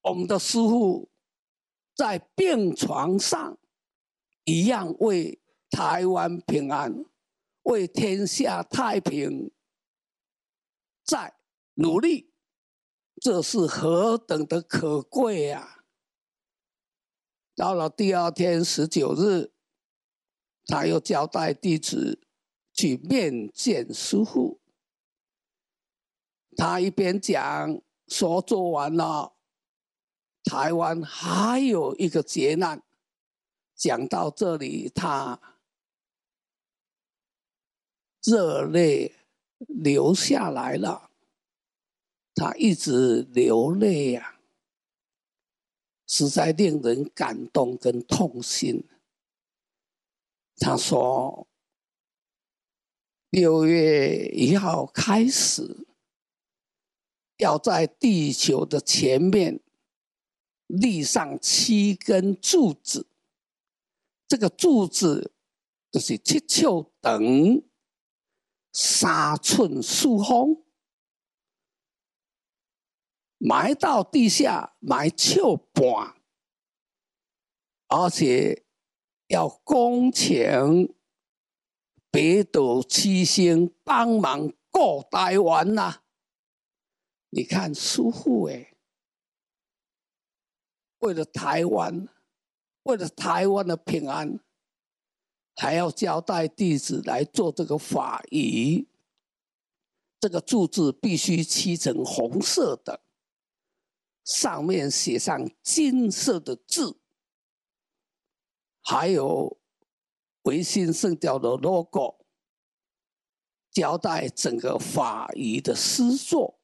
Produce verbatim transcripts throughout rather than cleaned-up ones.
我们的师父在病床上一样为台湾平安、为天下太平在努力，这是何等的可贵啊！到了第二天十九日，他又交代弟子去面见师父。他一边讲说做完了，台湾还有一个劫难。讲到这里，他热泪流下来了，他一直流泪呀、啊，实在令人感动跟痛心。他说，六月一号开始，要在地球的前面立上七根柱子，这个柱子就是七尺长、三寸树峰，埋到地下，埋尺半，而且要恭请北斗七星帮忙顾台湾呐、啊！你看师父哎，为了台湾，为了台湾的平安，还要交代弟子来做这个法仪。这个柱子必须漆成红色的，上面写上金色的字，还有维新圣教的 logo， 交代整个法仪的施作。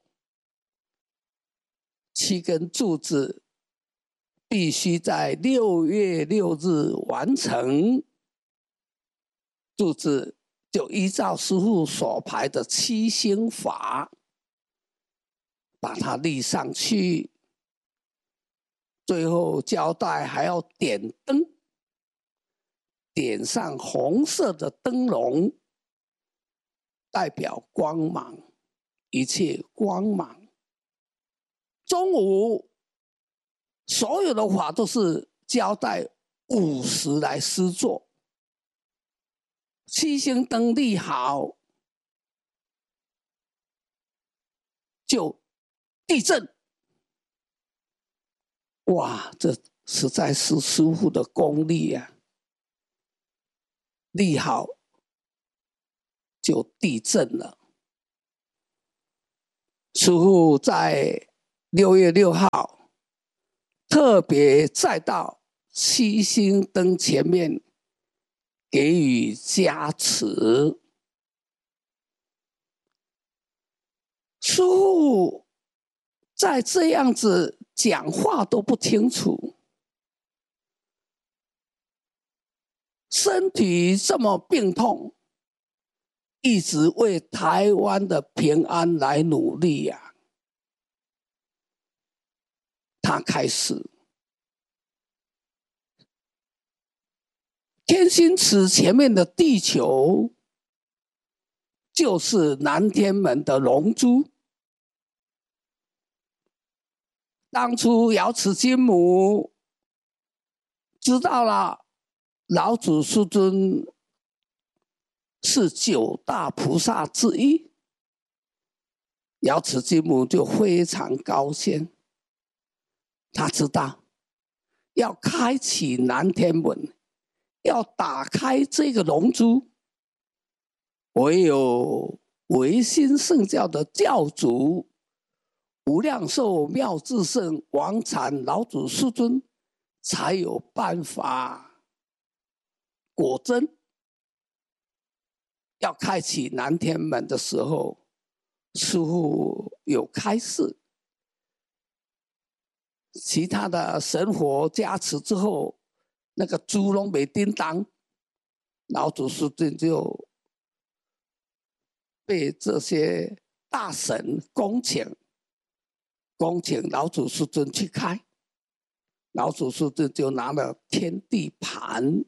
七根柱子必须在六月六日完成，柱子就依照师父所排的七星法，把它立上去。最后交代还要点灯，点上红色的灯笼，代表光芒，一切光芒。中午所有的法都是交代午时来施作。七星灯立好，就地震。哇，这实在是师父的功力啊！立好就地震了。师父在六月六号特别再到七星灯前面给予加持。师父在这样子讲话都不清楚，身体这么病痛，一直为台湾的平安来努力呀、啊。他开始天心池前面的地球，就是南天门的龙珠。当初瑶池金母知道了老祖师尊是九大菩萨之一，瑶池金母就非常高兴。他知道要开启南天门，要打开这个龙珠，唯有维新圣教的教主无量寿妙智圣王禅老祖师尊才有办法果真。要开启南天门的时候，师父有开示，其他的神佛加持之后，那个猪笼没叮当，老祖师尊就被这些大神恭请，恭请老祖师尊去开。老祖师尊就拿了天地盘，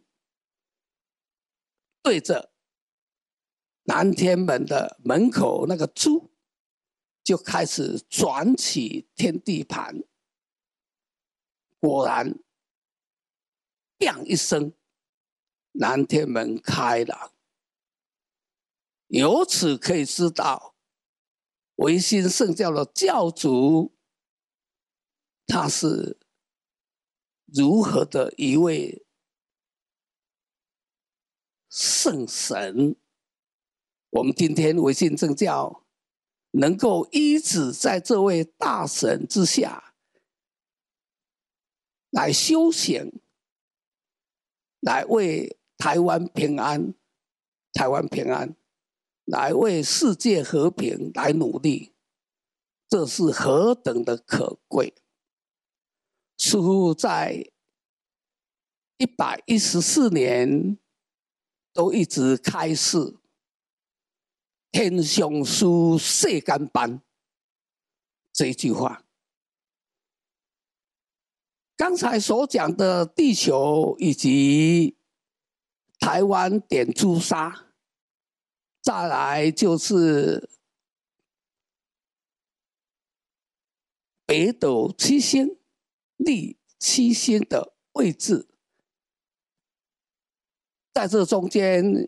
对着南天门的门口那个猪，就开始转起天地盘。 果然，砰一声，南天门开了。由此可以知道，维新圣教的教主他是如何的一位圣神。我们今天维新正教能够依止在这位大神之下来修行，来为台湾平安，台湾平安，来为世界和平来努力，这是何等的可贵！似乎在一百一十四年都一直开示天上事世间办这一句话。刚才所讲的地球以及台湾点朱砂，再来就是北斗七星、立七星的位置，在这中间，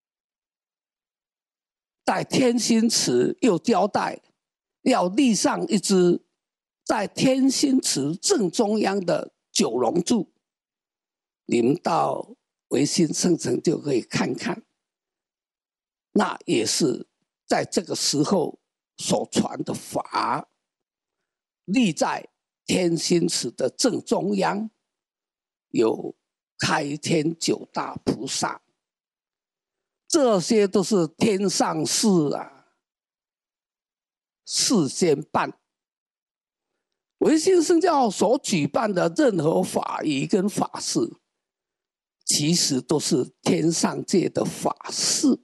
在天心池又交代要立上一只在天心池正中央的九龙柱，你们到维新圣城就可以看看，那也是在这个时候所传的法，立在天心池的正中央，有开天九大菩萨，这些都是天上事啊，事先办。维新圣教所举办的任何法仪跟法事，其实都是天上界的法事。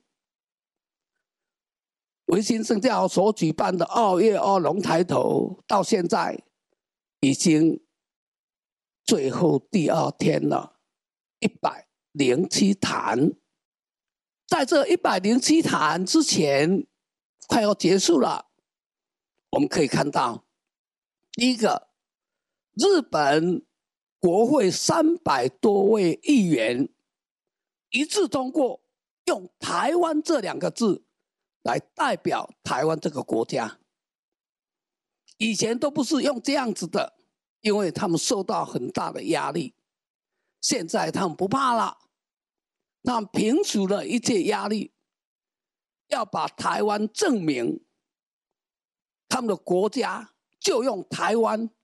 维新圣教所举办的二月二龙抬头，到现在已经最后第二天了，一百零七坛。在这一百零七坛之前，快要结束了，我们可以看到，第一个，日本国会三百多位议员一致通过用台湾这两个字来代表台湾这个国家。以前都不是用这样子的，因为他们受到很大的压力。现在他们不怕了，他们平除了一切压力，要把台湾证明他们的国家就用台湾